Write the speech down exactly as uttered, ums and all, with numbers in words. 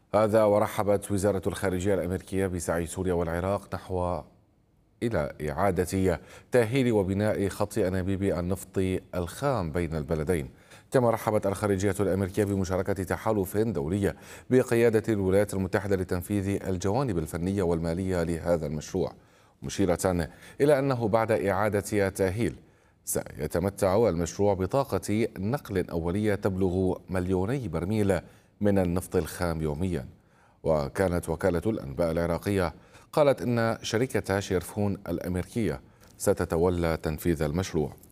هذا ورحبت وزارة الخارجية الأمريكية بسعي سوريا والعراق نحو إلى إعادة تأهيل وبناء خط أنابيب النفط الخام بين البلدين. كما رحبت الخارجية الأمريكية بمشاركة تحالف دولي بقيادة الولايات المتحدة لتنفيذ الجوانب الفنية والمالية لهذا المشروع، مشيرة إلى أنه بعد إعادة تأهيل سيتمتع المشروع بطاقة نقل أولية تبلغ مليوني برميل من النفط الخام يوميا. وكانت وكالة الأنباء العراقية قالت إن شركة شيرفون الأمريكية ستتولى تنفيذ المشروع.